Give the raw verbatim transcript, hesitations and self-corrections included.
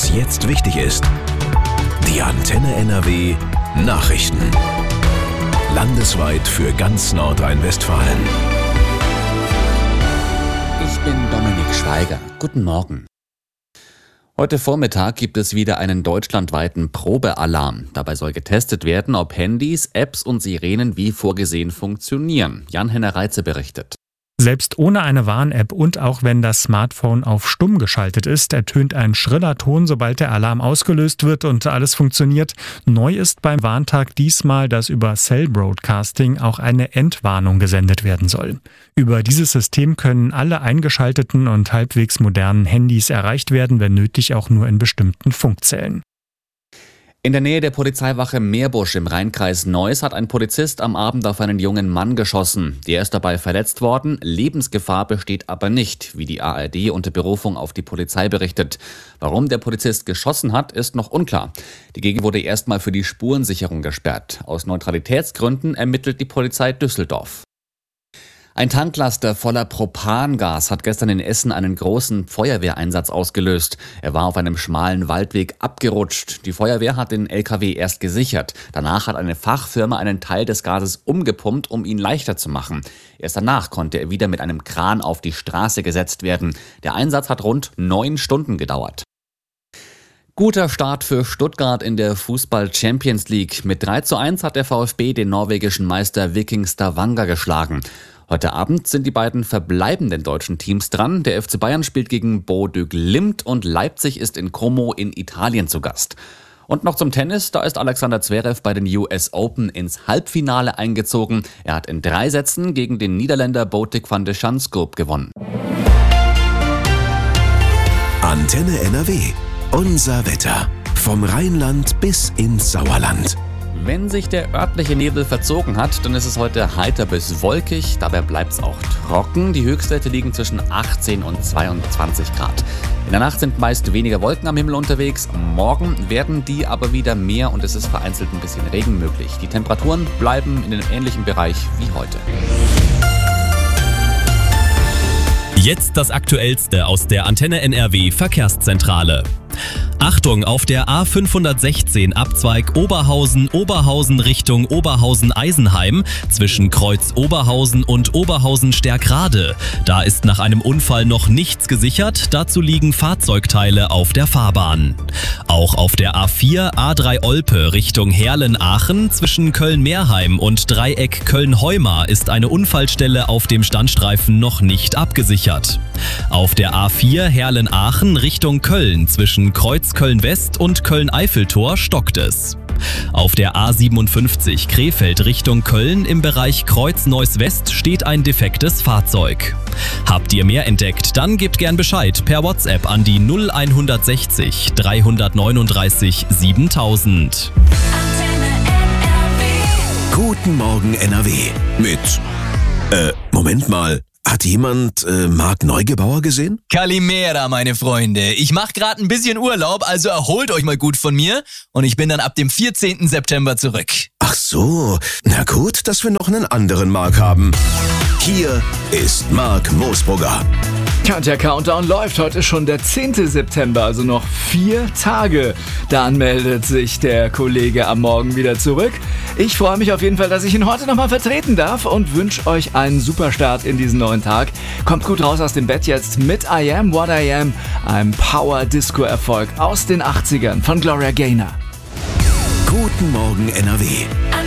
was jetzt wichtig ist. Die Antenne N R W Nachrichten. Landesweit für ganz Nordrhein-Westfalen. Ich bin Dominik Schweiger. Guten Morgen. Heute Vormittag gibt es wieder einen deutschlandweiten Probealarm. Dabei soll getestet werden, ob Handys, Apps und Sirenen wie vorgesehen funktionieren. Jan-Henner Reitze berichtet. Selbst ohne eine Warn-App und auch wenn das Smartphone auf stumm geschaltet ist, ertönt ein schriller Ton, sobald der Alarm ausgelöst wird und alles funktioniert. Neu ist beim Warntag diesmal, dass über Cell Broadcasting auch eine Entwarnung gesendet werden soll. Über dieses System können alle eingeschalteten und halbwegs modernen Handys erreicht werden, wenn nötig auch nur in bestimmten Funkzellen. In der Nähe der Polizeiwache Meerbusch im Rheinkreis Neuss hat ein Polizist am Abend auf einen jungen Mann geschossen. Der ist dabei verletzt worden. Lebensgefahr besteht aber nicht, wie die A R D unter Berufung auf die Polizei berichtet. Warum der Polizist geschossen hat, ist noch unklar. Die Gegend wurde erstmal für die Spurensicherung gesperrt. Aus Neutralitätsgründen ermittelt die Polizei Düsseldorf. Ein Tanklaster voller Propangas hat gestern in Essen einen großen Feuerwehreinsatz ausgelöst. Er war auf einem schmalen Waldweg abgerutscht. Die Feuerwehr hat den L K W erst gesichert. Danach hat eine Fachfirma einen Teil des Gases umgepumpt, um ihn leichter zu machen. Erst danach konnte er wieder mit einem Kran auf die Straße gesetzt werden. Der Einsatz hat rund neun Stunden gedauert. Guter Start für Stuttgart in der Fußball-Champions League. Mit drei zu eins hat der VfB den norwegischen Meister Viking Stavanger geschlagen. Heute Abend sind die beiden verbleibenden deutschen Teams dran. Der F C Bayern spielt gegen Bodø Glimt und Leipzig ist in Como in Italien zu Gast. Und noch zum Tennis, da ist Alexander Zverev bei den U S Open ins Halbfinale eingezogen. Er hat in drei Sätzen gegen den Niederländer Botic van de Schanskoop gewonnen. Antenne N R W. Unser Wetter. Vom Rheinland bis ins Sauerland. Wenn sich der örtliche Nebel verzogen hat, dann ist es heute heiter bis wolkig. Dabei bleibt es auch trocken. Die Höchstwerte liegen zwischen achtzehn und zweiundzwanzig Grad. In der Nacht sind meist weniger Wolken am Himmel unterwegs. Morgen werden die aber wieder mehr und es ist vereinzelt ein bisschen Regen möglich. Die Temperaturen bleiben in einem ähnlichen Bereich wie heute. Jetzt das Aktuellste aus der Antenne N R W Verkehrszentrale. Achtung, auf der A fünfhundertsechzehn Abzweig Oberhausen-Oberhausen Richtung Oberhausen-Eisenheim zwischen Kreuz Oberhausen und Oberhausen-Stärkrade. Da ist nach einem Unfall noch nichts gesichert, dazu liegen Fahrzeugteile auf der Fahrbahn. Auch auf der A vier A drei Olpe Richtung Herlen-Aachen zwischen Köln-Meerheim und Dreieck Köln-Heumar ist eine Unfallstelle auf dem Standstreifen noch nicht abgesichert. Auf der A vier Herlen-Aachen Richtung Köln zwischen Kreuz Köln-West und Köln-Eiffeltor stockt es. Auf der A siebenundfünfzig Krefeld Richtung Köln im Bereich Kreuz-Neuss-West steht ein defektes Fahrzeug. Habt ihr mehr entdeckt, dann gebt gern Bescheid per WhatsApp an die null hundertsechzig dreihundertneununddreißig siebentausend. Guten Morgen N R W. Mit, äh, Moment mal. Hat jemand äh, Marc Neugebauer gesehen? Kalimera, meine Freunde. Ich mache gerade ein bisschen Urlaub, also erholt euch mal gut von mir und ich bin dann ab dem vierzehnten September zurück. Ach so, na gut, dass wir noch einen anderen Marc haben. Hier ist Marc Moosbrugger. Ja, der Countdown läuft. Heute ist schon der zehnte September, also noch vier Tage. Dann meldet sich der Kollege am Morgen wieder zurück. Ich freue mich auf jeden Fall, dass ich ihn heute nochmal vertreten darf und wünsche euch einen super Start in diesen neuen Tag. Kommt gut raus aus dem Bett jetzt mit I Am What I Am, einem Power-Disco-Erfolg aus den achtzigern von Gloria Gaynor. Guten Morgen N R W.